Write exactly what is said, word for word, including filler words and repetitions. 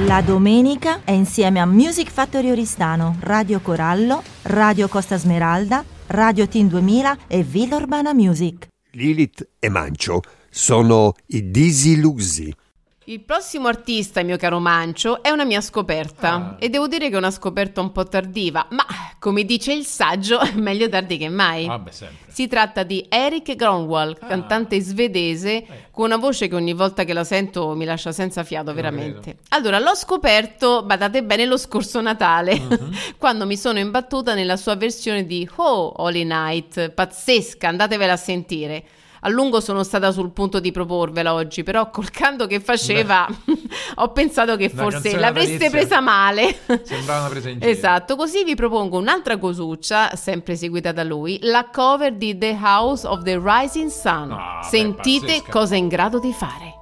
La domenica è insieme a Music Factory Oristano, Radio Corallo, Radio Costa Smeralda, Radio Team duemila e Villa Urbana Music. Lilith e Mancio sono i Disillusi. Il prossimo artista, mio caro Mancio, è una mia scoperta Ah. e devo dire che è una scoperta un po' tardiva, ma come dice il saggio, meglio tardi che mai. Vabbè, sempre. Si tratta di Erik Grönwall, Ah. cantante svedese con una voce che ogni volta che la sento mi lascia senza fiato, Lo veramente. Allora, l'ho scoperto, badate bene, lo scorso Natale, Mhm. quando mi sono imbattuta nella sua versione di Oh Holy Night, pazzesca, andatevela a sentire. A lungo sono stata sul punto di proporvela oggi, però col canto che faceva ho pensato che Una forse canzone l'avreste natalizia. presa male. Sembrava una presa in giro. Esatto, così vi propongo un'altra cosuccia, sempre eseguita da lui, la cover di The House of the Rising Sun. Ah, beh, Sentite pazzesca. cosa è in grado di fare.